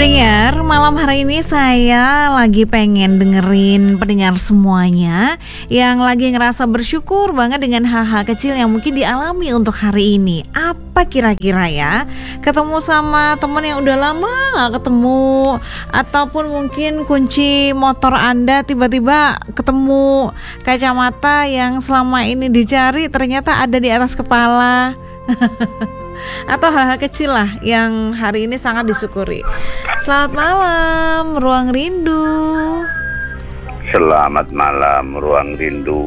Pendengar, malam hari ini saya lagi pengen dengerin pendengar semuanya yang lagi ngerasa bersyukur banget dengan hal-hal kecil yang mungkin dialami untuk hari ini. Apa kira-kira ya? Ketemu sama temen yang udah lama gak ketemu, ataupun mungkin kunci motor Anda tiba-tiba ketemu kacamata yang selama ini dicari ternyata ada di atas kepala. Atau hal-hal kecil lah yang hari ini sangat disyukuri. Selamat malam Ruang Rindu. Selamat malam Ruang Rindu.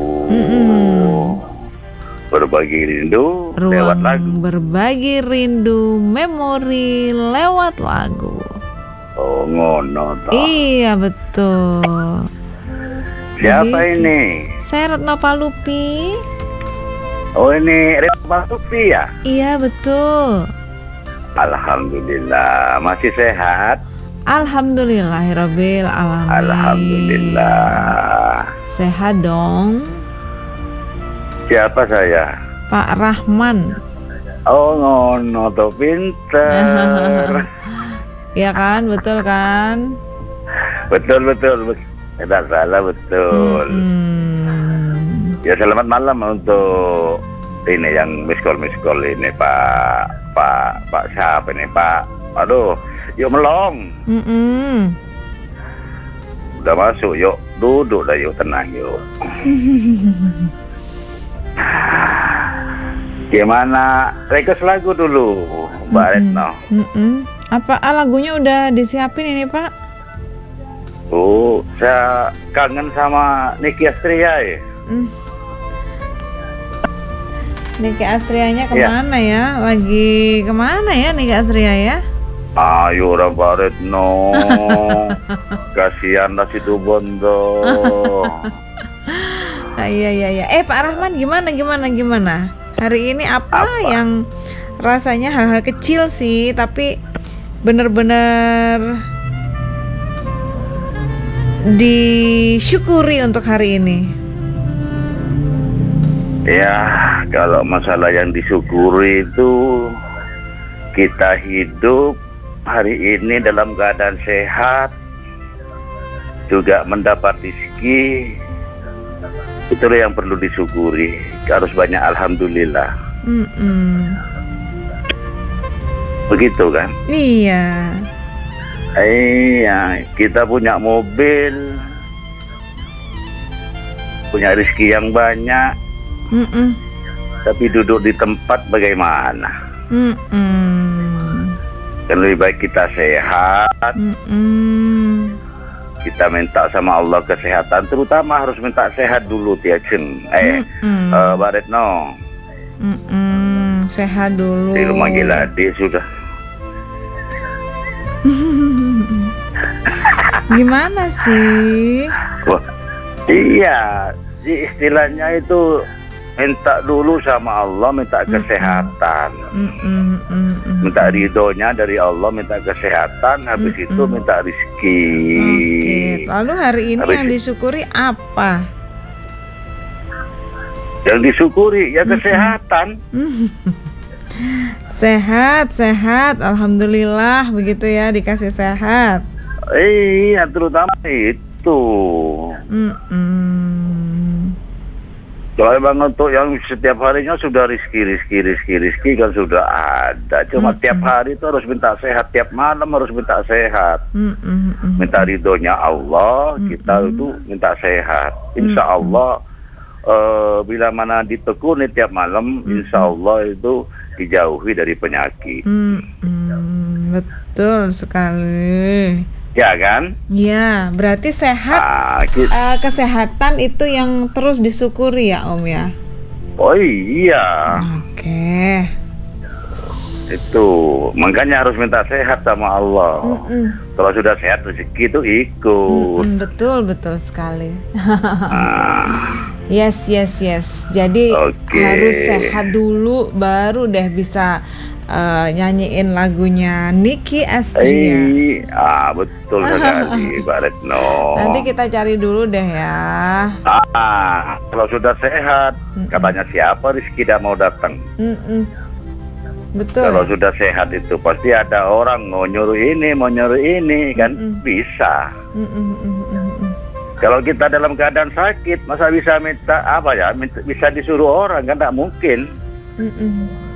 Berbagi rindu lewat lagu. Berbagi rindu memori lewat lagu. Oh ngono toh. Iya betul. Siapa ini? Saya Retno Palupi. Oh ini Retno Palupi ya? Iya betul. Alhamdulillah masih sehat. Alhamdulillahirabbil alamin. Alhamdulillah. Sehat dong. Siapa saya? Pak Rahman. Oh ngono toh, pinter. Iya kan, betul kan? Betul. Tidak salah, betul. Ya selamat malam untuk ini yang miss call ini Pak siapa ini Pak? Aduh, yuk melong. Udah masuk, yuk duduk dah, yuk tenang yuk. Gimana? Request lagu dulu, Mbak Retno. Apa lagunya udah disiapin ini Pak? Oh, saya kangen sama Niki Astria ya. Niki Astrianya kemana ya? Lagi kemana ya Niki Astria ya? Ayo Mbak Retno. Kasihan lah situ Bondo. Iya. Pak Rahman gimana? Hari ini apa yang rasanya hal-hal kecil sih, tapi benar-benar disyukuri untuk hari ini? Ya, kalau masalah yang disyukuri itu kita hidup hari ini dalam keadaan sehat, juga mendapat rezeki, itulah yang perlu disyukuri. Harus banyak alhamdulillah. Begitu kan? Iya. Iya, kita punya mobil, punya rezeki yang banyak. Tapi duduk di tempat bagaimana? Kan lebih baik kita sehat. Kita minta sama Allah kesehatan, terutama harus minta sehat dulu Tiacen. Mbak Retno. Sehat dulu. Di rumah Giladi sudah. Gimana sih? Wah, iya, istilahnya itu minta dulu sama Allah, minta kesehatan, minta ridhonya dari Allah, minta kesehatan, habis itu minta rezeki. Lalu hari ini yang disyukuri apa? Yang disyukuri ya kesehatan. Sehat, alhamdulillah begitu ya, dikasih sehat. Iya, terutama itu. Kalau memang untuk yang setiap harinya sudah rizki kan sudah ada. Cuma tiap hari itu harus minta sehat, tiap malam harus minta sehat. Minta ridhonya Allah, kita itu minta sehat. Insya Allah bila mana ditekuni tiap malam, insya Allah itu dijauhi dari penyakit. Betul sekali. Ya kan? Ya, berarti sehat, kesehatan itu yang terus disyukuri ya Om ya? Oh iya. Oke. Itu, makanya harus minta sehat sama Allah. Kalau sudah sehat rezeki itu ikut. Betul sekali. Yes. Jadi harus sehat dulu, baru deh bisa nyanyiin lagunya Niki Astria. Betul sekali Mbak Retno. Nanti kita cari dulu deh ya. Kalau sudah sehat, katanya siapa rezeki tidak mau datang. Betul. Kalau sudah sehat itu pasti ada orang mau nyuruh ini kan bisa. Kalau kita dalam keadaan sakit, masa bisa minta bisa disuruh orang kan, nggak mungkin.